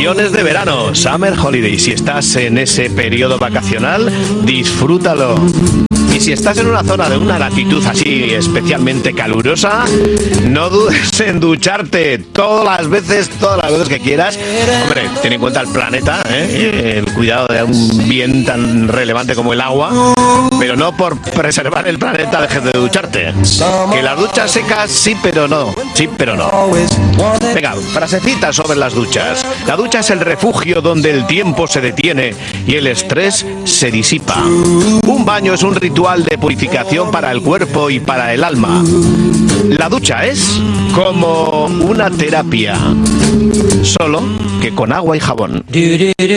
vacaciones de verano, Summer Holiday. Si estás en ese periodo vacacional, disfrútalo. Y si estás en una zona de una latitud así especialmente calurosa, no dudes en ducharte todas las veces que quieras. Hombre, ten en cuenta el planeta, el cuidado de un bien tan relevante como el agua, pero no por preservar el planeta dejes de ducharte. Que las duchas secas sí, pero no. Venga, frasecitas sobre las duchas. La ducha es el refugio donde el tiempo se detiene y el estrés se disipa. Un baño es un ritual de purificación para el cuerpo y para el alma. La ducha es como una terapia, solo que con agua y jabón.